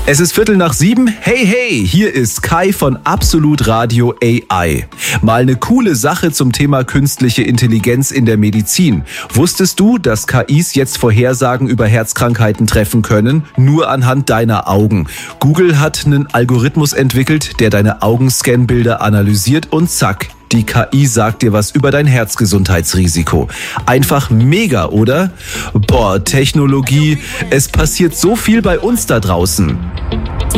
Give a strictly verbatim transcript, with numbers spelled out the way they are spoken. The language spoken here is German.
Es ist Viertel nach sieben. Hey, hey, hier ist Kai von Absolut Radio A I. Mal eine coole Sache zum Thema künstliche Intelligenz in der Medizin. Wusstest du, dass K Is jetzt Vorhersagen über Herzkrankheiten treffen können? Nur anhand deiner Augen. Google hat einen Algorithmus entwickelt, der deine Augenscanbilder analysiert und zack. Die K I sagt dir was über dein Herzgesundheitsrisiko. Einfach mega, oder? Boah, Technologie, es passiert so viel bei uns da draußen.